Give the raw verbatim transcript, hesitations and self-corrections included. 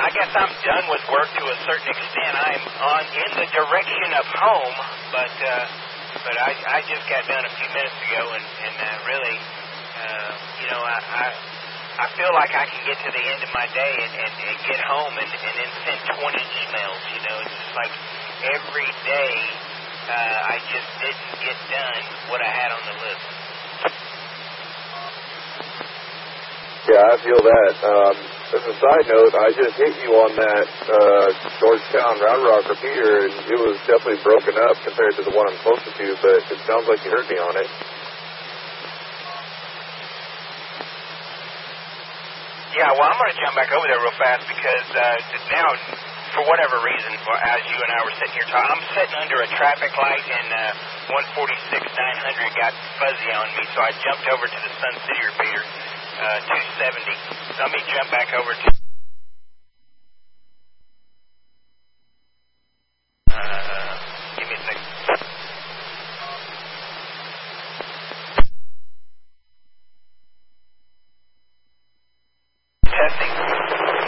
I guess I'm done with work to a certain extent. I'm on in the direction of home, but uh, but I, I just got done a few minutes ago, and, and uh, really, uh, you know, I, I I feel like I can get to the end of my day and, and, and get home and, and then send twenty emails. You know, it's just like every day uh, I just didn't get done what I had on the list. Yeah, I feel that. Um, as a side note, I just hit you on that uh, Georgetown Round Rock repeater, and it was definitely broken up compared to the one I'm closer to, but it sounds like you heard me on it. Yeah, well, I'm going to jump back over there real fast because uh, now, for whatever reason, as you and I were sitting here talking, I'm sitting under a traffic light, and uh, one forty-six nine hundred got fuzzy on me, so I jumped over to the Sun City repeater. Uh, two seventy. So let me jump back over to